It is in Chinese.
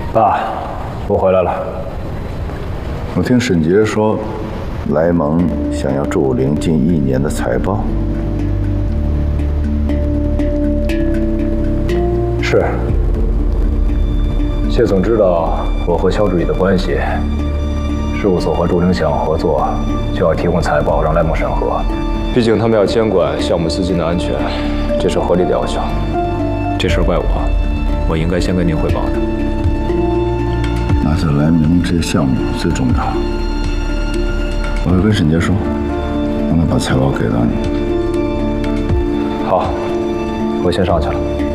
爸，我回来了。 我听沈杰说，莱蒙想要祝玲近1年的财报。 是。谢总知道我和肖志宇的关系，事务所和祝玲想合作，就要提供财报让莱蒙审核。毕竟他们要监管项目资金的安全，这是合理的要求。这事怪我应该先跟您汇报的。 拿下莱蒙这项目最重要，我会跟沈杰说，让他把财报给到你。 好，我先上去了。